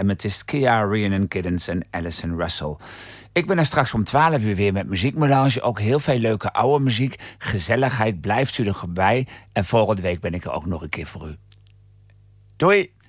Amethyst Kia, Rhiannon Giddens en Alison Russell. Ik ben er straks om 12 uur weer met Muziekmelange. Ook heel veel leuke oude muziek. Gezelligheid blijft u erbij. En volgende week ben ik er ook nog een keer voor u. Doei!